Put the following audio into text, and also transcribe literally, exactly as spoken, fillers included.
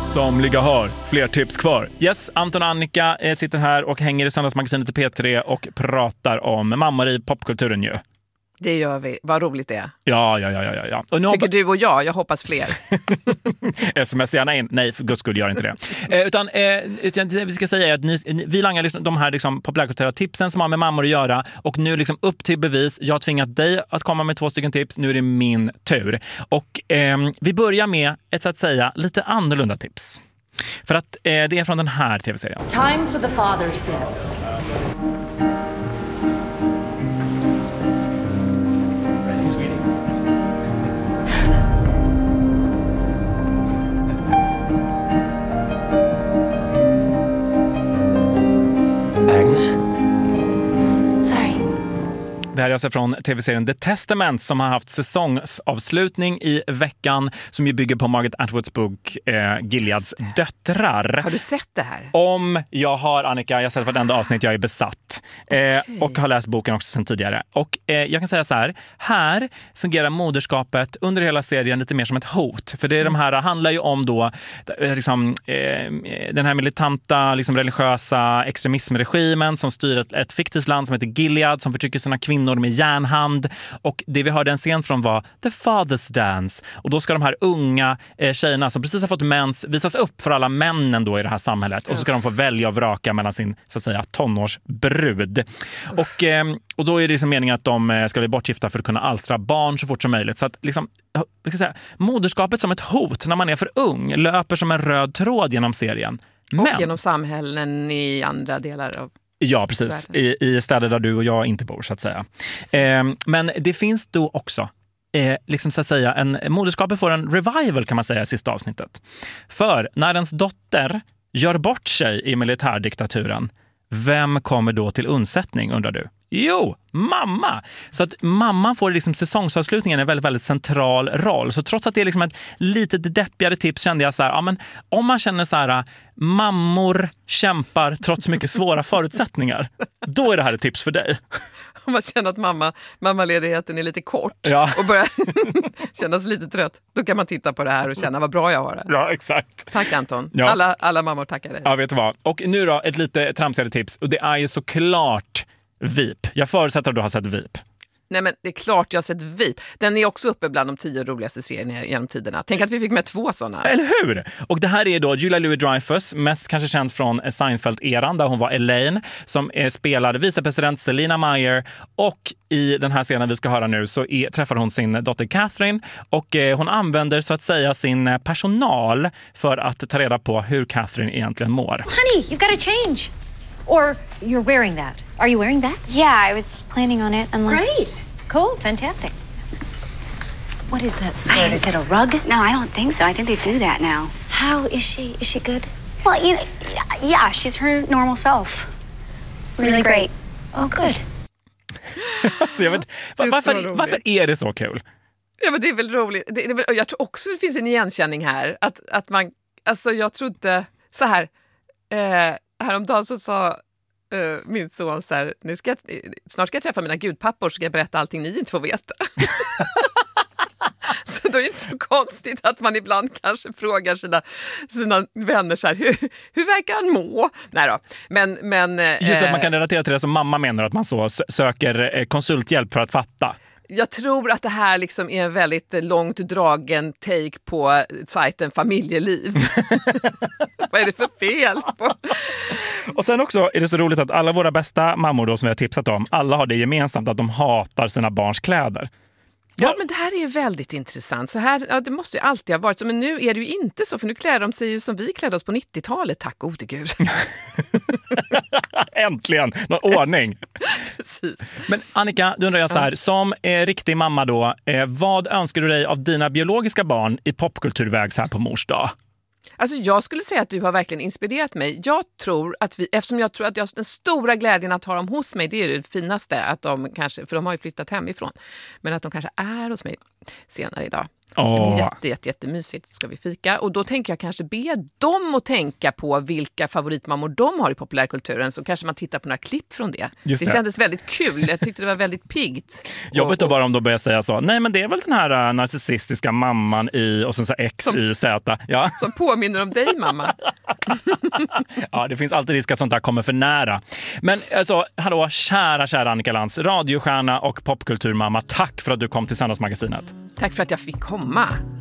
Somliga har fler tips kvar. Yes, Anton och Annika eh, sitter här och hänger i Söndagsmagasinet i P tre och pratar om mammor i popkulturen ju. Det gör vi. Vad roligt det är. Ja, ja, ja, ja, ja. Och nu Tycker hoppa- du och jag, jag hoppas fler. Sms gärna in. Nej, för guds skull gör inte det. eh, utan, eh, utan det vi ska säga är att ni, ni, vi langar liksom de här liksom populärkulturella tipsen som har med mammor att göra. Och nu liksom upp till bevis. Jag har tvingat dig att komma med två stycken tips. Nu är det min tur. Och eh, vi börjar med ett så att säga lite annorlunda tips. För att eh, det är från den här tv-serien. Time for the father's dance. Ready, sweetie? Agnes? Sorry. Det här är alltså från tv-serien The Testament som har haft säsongsavslutning i veckan som ju bygger på Margaret Atwoods bok eh, Gileads döttrar. Har du sett det här? Om jag har, Annika, jag har sett vartenda avsnitt, jag är besatt. Eh, okay. Och har läst boken också sedan tidigare. Och eh, jag kan säga så här, här fungerar moderskapet under hela serien lite mer som ett hot. För det är mm. de här, handlar ju om då liksom, eh, den här militanta, liksom religiösa extremismregimen som styr ett, ett fiktivt land som heter Gilead som förtrycker sina kvinnor med järnhand. Och det vi hörde en scen från var The Father's Dance. Och då ska de här unga eh, tjejerna som precis har fått mens visas upp för alla männen då i det här samhället. Och så ska de få välja och vraka mellan sin så att säga tonårsbrud. Och, eh, och då är det liksom meningen att de ska bli bortgifta för att kunna alstra barn så fort som möjligt. Så att liksom, jag ska säga, moderskapet som ett hot när man är för ung löper som en röd tråd genom serien. Men, och genom samhällen i andra delar av... Ja, precis. I, I städer där du och jag inte bor, så att säga. Eh, men det finns då också, eh, liksom så att säga, en, moderskapet får en revival kan man säga i sista avsnittet. För när ens dotter gör bort sig i militärdiktaturen, vem kommer då till undsättning, undrar du? Jo, mamma! Så att mamman får liksom säsongsavslutningen en väldigt, väldigt central roll. Så trots att det är liksom ett litet deppigare tips kände jag så här, ja, men om man känner så här, mammor kämpar trots mycket svåra förutsättningar, då är det här ett tips för dig. Om man känner att mamma, mammaledigheten är lite kort ja. och börjar kännas lite trött, då kan man titta på det här och känna vad bra jag har det. Ja, exakt. Tack Anton. Ja. Alla, alla mammor tackar dig. Ja, vet du vad. Och nu då, ett lite tramsigare tips. Och det är ju såklart V I P. Jag förutsätter att du har sett V I P. Nej, men det är klart jag har sett V I P. Den är också uppe bland de tio roligaste serierna genom tiderna. Tänk att vi fick med två sådana. Eller hur? Och det här är då Julia Louis-Dreyfus, mest kanske känd från Seinfeld-eran där hon var Elaine, som eh, spelade vicepresident Selina Meyer. Och i den här scenen vi ska höra nu så är, träffar hon sin dotter Catherine och eh, hon använder så att säga sin personal för att ta reda på hur Catherine egentligen mår. Honey, you've got to change. Or you're wearing that. Are you wearing that? Yeah, I was planning on it. Unless... Great. Cool. Fantastic. What is that skirt? Is it a rug? No, I don't think so. I think they do that now. How is she? Is she good? Well, you know, yeah, she's her normal self. Really great. Oh, good. Alltså, jag vet, var, varför, varför är det så kul? Ja, men det är väl roligt. Det, det, jag tror också det finns en igenkänning här. Att, att man, alltså jag trodde så här... Eh, Häromdagen så sa uh, min son så här, nu ska jag, snart ska jag träffa mina gudpappor så ska jag berätta allting ni inte får veta. Så då är det inte så konstigt att man ibland kanske frågar sina, sina vänner så här, hur, hur verkar han må? Nej då, men... men Just att man kan relatera till det som mamma menar, att man så söker konsulthjälp för att fatta. Jag tror att det här liksom är en väldigt långt dragen take på sajten Familjeliv. Vad är det för fel på? Och sen också är det så roligt att alla våra bästa mammor då som vi har tipsat om, alla har det gemensamt att de hatar sina barns kläder. Ja, men det här är ju väldigt intressant. Så här, ja, det måste ju alltid ha varit så, men nu är det ju inte så, för nu klär de sig ju som vi klädde oss på nittiotalet, tack gode gud. Äntligen, någon ordning. Precis. Men Annika, du undrar jag så här, som eh, riktig mamma då, eh, vad önskar du dig av dina biologiska barn i popkulturväg så här på mors dag? Alltså jag skulle säga att du har verkligen inspirerat mig. Jag tror att vi, eftersom jag tror att jag, den stora glädjen att ha dem hos mig, det är det finaste, att de kanske, för de har ju flyttat hemifrån, men att de kanske är hos mig senare idag. Åh. Det blir jätte, jätte, jättemysigt. Ska vi fika. Och då tänker jag kanske be dem att tänka på vilka favoritmammor de har i populärkulturen. Så kanske man tittar på några klipp från det. Just det. det kändes väldigt kul. Jag tyckte det var väldigt piggt. Jobbigt då Och- bara om de börjar säga så. Nej, men det är väl den här uh, narcissistiska mamman i och sen så X, Som- Y, Z. Ja. Som påminner om dig, mamma. Ja, det finns alltid risk att sånt där kommer för nära. Men alltså, hallå, kära, kära Annika Lantz, radiostjärna och popkulturmamma. Tack för att du kom till Söndagsmagasinet. Tack för att jag fick komma.